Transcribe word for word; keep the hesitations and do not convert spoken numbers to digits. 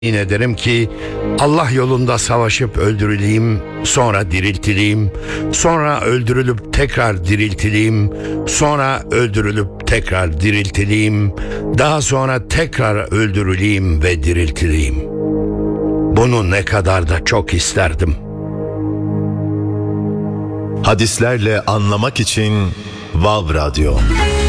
Yemin ederim ki Allah yolunda savaşıp öldürüleyim, sonra diriltileyim, sonra öldürülüp tekrar diriltileyim, sonra öldürülüp tekrar diriltileyim, daha sonra tekrar öldürüleyim ve diriltileyim. Bunu ne kadar da çok isterdim. Hadislerle anlamak için Vav Radyo.